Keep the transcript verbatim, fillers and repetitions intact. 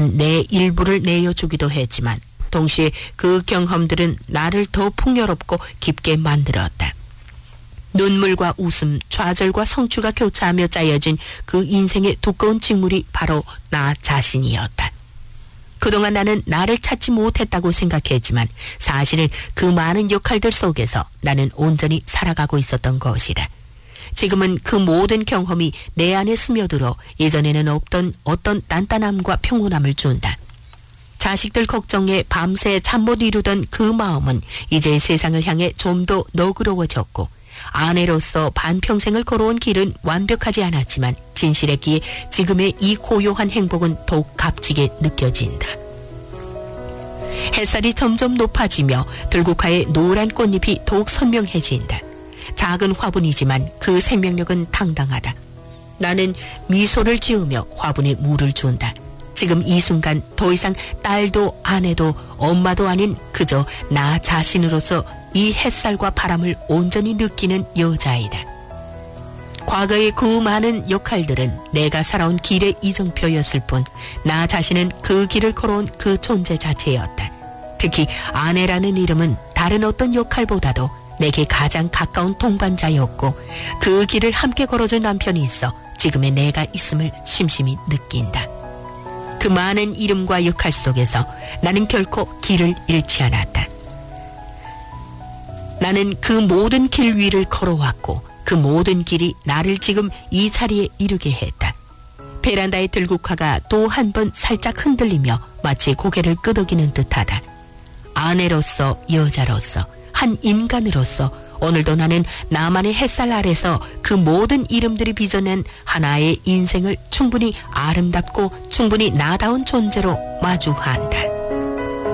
나는 내 일부를 내어주기도 했지만 동시에 그 경험들은 나를 더 풍요롭고 깊게 만들었다. 눈물과 웃음, 좌절과 성취가 교차하며 짜여진 그 인생의 두꺼운 직물이 바로 나 자신이었다. 그동안 나는 나를 찾지 못했다고 생각했지만 사실은 그 많은 역할들 속에서 나는 온전히 살아가고 있었던 것이다. 지금은 그 모든 경험이 내 안에 스며들어 예전에는 없던 어떤 단단함과 평온함을 준다. 자식들 걱정에 밤새 잠 못 이루던 그 마음은 이제 세상을 향해 좀 더 너그러워졌고 아내로서 반평생을 걸어온 길은 완벽하지 않았지만 진실했기에 지금의 이 고요한 행복은 더욱 값지게 느껴진다. 햇살이 점점 높아지며 들국화의 노란 꽃잎이 더욱 선명해진다. 작은 화분이지만 그 생명력은 당당하다. 나는 미소를 지으며 화분에 물을 준다. 지금 이 순간 더 이상 딸도 아내도 엄마도 아닌 그저 나 자신으로서 이 햇살과 바람을 온전히 느끼는 여자이다. 과거의 그 많은 역할들은 내가 살아온 길의 이정표였을 뿐 나 자신은 그 길을 걸어온 그 존재 자체였다. 특히 아내라는 이름은 다른 어떤 역할보다도 내게 가장 가까운 동반자였고 그 길을 함께 걸어준 남편이 있어 지금의 내가 있음을 심심히 느낀다. 그 많은 이름과 역할 속에서 나는 결코 길을 잃지 않았다. 나는 그 모든 길 위를 걸어왔고 그 모든 길이 나를 지금 이 자리에 이르게 했다. 베란다의 들국화가 또 한 번 살짝 흔들리며 마치 고개를 끄덕이는 듯하다. 아내로서, 여자로서, 한 인간으로서 오늘도 나는 나만의 햇살 아래서 그 모든 이름들이 빚어낸 하나의 인생을 충분히 아름답고 충분히 나다운 존재로 마주한다.